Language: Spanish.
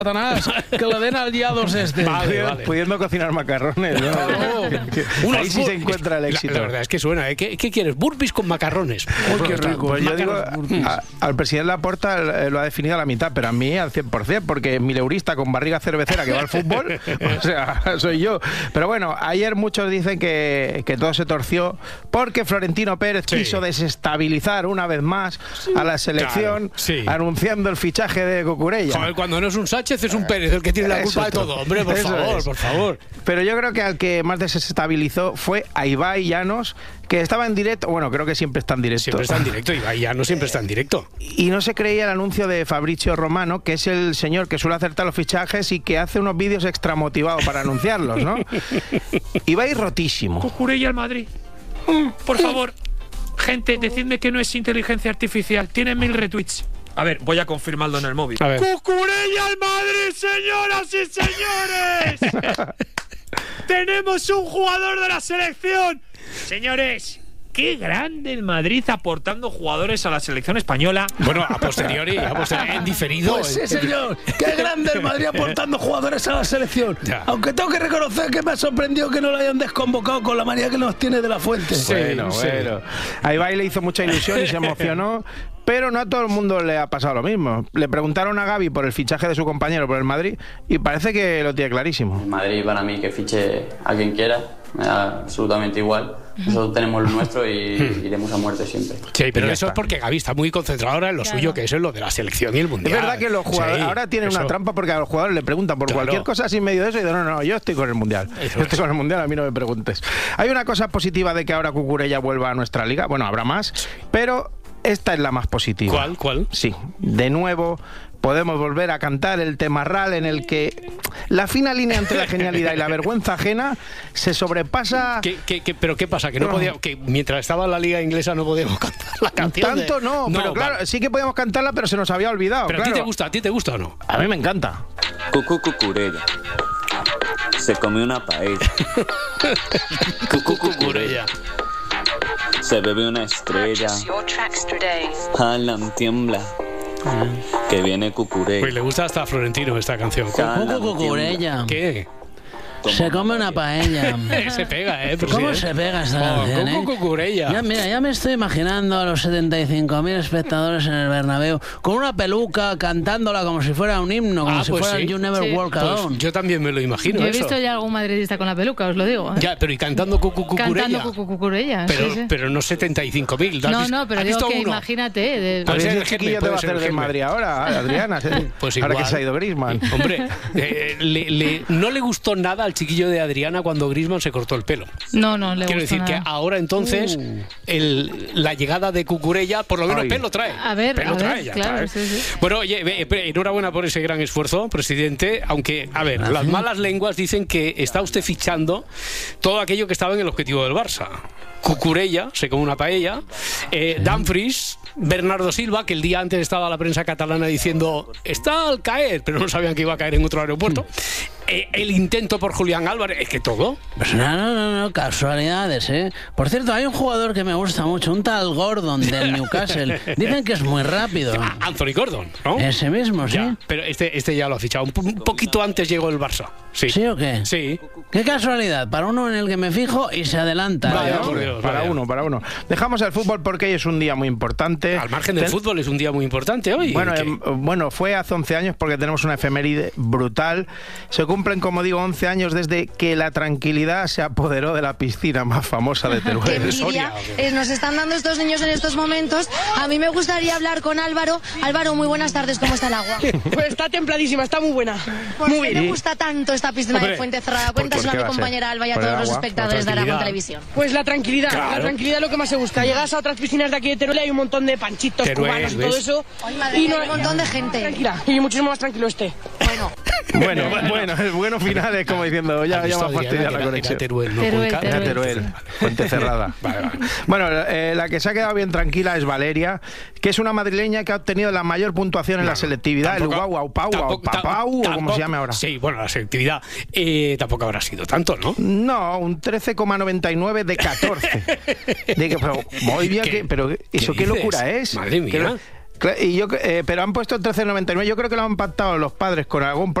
Satanás, que le den al Yados este. Vale. Pudiendo cocinar macarrones, ¿no? Ahí sí se encuentra el éxito. La verdad es que suena, ¿eh? ¿Qué quieres? Burpees con macarrones. Uy, qué rico. Pues yo digo, al presidente Laporta lo ha definido a la mitad, pero a mí al 100%, porque mileurista con barriga cervecera que va al fútbol, o sea, soy yo. Pero bueno, ayer muchos dicen que todo se torció porque Florentino Pérez quiso desestabilizar una vez más a la selección, anunciando el fichaje de Cucurella. Joder, cuando no es un Sánchez es un Pérez el que tiene la culpa de todo. Hombre, por favor. Pero yo creo que al que más desestabilizó fue a Ibai Llanos, que estaba en directo. Bueno, creo que siempre está en directo. Siempre está en directo, Ibai Llanos siempre está en directo. Y no se creía el anuncio de Fabrizio Romano, que es el señor que suele acertar los fichajes y que hace unos vídeos extramotivados para anunciarlos, ¿no? Ibai rotísimo. Cucurella al Madrid. Por favor, gente, decidme que no es inteligencia artificial. Tiene 1000 retweets. A ver, voy a confirmarlo en el móvil. ¡Cucurella al Madrid, señoras y señores! ¡Tenemos un jugador de la selección! Señores, qué grande el Madrid aportando jugadores a la selección española. Bueno, a posteriori, en diferido. Pues sí, señor. Qué grande el Madrid aportando jugadores a la selección. Ya. Aunque tengo que reconocer que me ha sorprendido que no lo hayan desconvocado con la manía que nos tiene de la Fuente. Bueno. A Ibai le hizo mucha ilusión y se emocionó. Pero no a todo el mundo le ha pasado lo mismo. Le preguntaron a Gavi por el fichaje de su compañero por el Madrid y parece que lo tiene clarísimo. El Madrid, para mí, que fiche a quien quiera, me da absolutamente igual. Nosotros tenemos lo nuestro y iremos a muerte siempre. Sí, pero eso es porque Gavi está muy concentrado ahora en lo suyo, que eso es lo de la selección y el mundial. Es verdad que los jugadores ahora tienen una trampa porque a los jugadores le preguntan por cualquier cosa así en medio de eso y dicen, no, yo estoy con el mundial. Yo estoy con el mundial, a mí no me preguntes. Hay una cosa positiva de que ahora Cucurella vuelva a nuestra liga. Bueno, habrá más, pero esta es la más positiva. ¿Cuál? Sí, de nuevo podemos volver a cantar el temarral en el que la fina línea entre la genialidad y la vergüenza ajena se sobrepasa. ¿Pero qué pasa? Que no podía, que mientras estaba en la liga inglesa no podíamos cantar la canción. Tanto no, pero claro, sí que podíamos cantarla, pero se nos había olvidado. Pero claro. ¿a ti te gusta o no? A mí me encanta. Cucurella se come una paella. Cucurella se bebe una estrella. Haaland tiembla. Que viene Cucurella. Pues le gusta hasta a Florentino esta canción. Cucurella. ¿Qué? Se come una paella. Se pega, ¿Cómo se pega esta canción, Cucurella. Ya me estoy imaginando a los 75.000 espectadores en el Bernabéu con una peluca cantándola como si fuera un himno, como si fuera You Never Walk Alone. Pues yo también me lo imagino. Yo he visto ya algún madridista con la peluca, os lo digo. Ya, pero y cantando Cucurella. Cantando Cucurella. Pero no 75.000. No, pero digo que imagínate. Pues ese chiquillo te va a hacer de Madrid ahora, Adriana. Pues ahora que se ha ido Griezmann. Hombre, no le gustó nada al chiquillo de Adriana cuando Griezmann se cortó el pelo. No le Quiero decir nada. que ahora entonces la llegada de Cucurella por lo menos pelo trae. A ver, Claro. Sí. Bueno, oye, enhorabuena por ese gran esfuerzo, presidente, aunque, a ver, las malas lenguas dicen que está usted fichando todo aquello que estaba en el objetivo del Barça. Cucurella, se come una paella, Dumfries, Bernardo Silva, que el día antes estaba la prensa catalana diciendo está al caer, pero no sabían que iba a caer en otro aeropuerto. El intento por Julián Álvarez, es que todo. Pues no, casualidades, ¿eh? Por cierto, hay un jugador que me gusta mucho, un tal Gordon del Newcastle. Dicen que es muy rápido. Anthony Gordon, ¿no? Ese mismo, sí. Ya, pero este ya lo ha fichado. Un poquito antes llegó el Barça. ¿Sí o qué? Sí. Qué casualidad, para uno en el que me fijo y se adelanta. Vaya, por Dios, para uno. Dejamos el fútbol porque hoy es un día muy importante. Al margen del fútbol es un día muy importante hoy. Bueno, fue hace 11 años porque tenemos una efeméride brutal. Se cumplen, como digo, 11 años desde que la tranquilidad se apoderó de la piscina más famosa de Teruel. Qué envidia nos están dando estos niños en estos momentos. A mí me gustaría hablar con Álvaro. Álvaro, muy buenas tardes, ¿cómo está el agua? Pues está templadísima, está muy buena. ¿Por qué te gusta tanto esta piscina de Fuente Cerrada? Cuéntaselo a mi compañera Alba y a todos los espectadores de Aragón Televisión. Pues la tranquilidad, la tranquilidad es lo que más se busca. Llegas a otras piscinas de aquí de Teruel y hay un montón de panchitos, cubanos y todo eso. Y no hay un montón de gente. Tranquila, y muchísimo más tranquilo este. Bueno, el bueno final es como diciendo, ya me ha fastidiado la conexión. Teruel. Fuente Cerrada. Vale. Bueno, la que se ha quedado bien tranquila es Valeria, que es una madrileña que ha obtenido la mayor puntuación en la selectividad, el guau-guau-pau, o como se llame ahora. Sí, bueno, la selectividad tampoco habrá sido tanto, ¿no? No, un 13,99 de 14. Muy bien, pero ¿eso qué locura es? Madre mía. Pero han puesto 13,99. Yo creo que lo han pactado los padres con algún